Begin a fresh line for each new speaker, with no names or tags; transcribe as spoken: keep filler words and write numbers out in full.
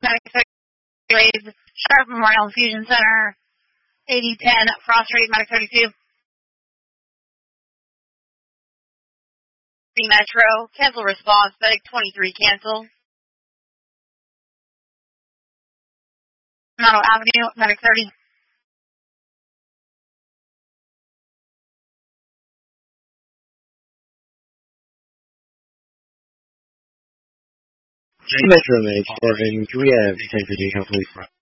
Sharp Memorial Infusion Center, eighty ten Frost Street, Medic thirty-two. Metro, cancel response, Medic twenty-three, cancel. Myrtle Avenue, Medic thirty.
Metro Medic seven, can we have ten fifty help, please?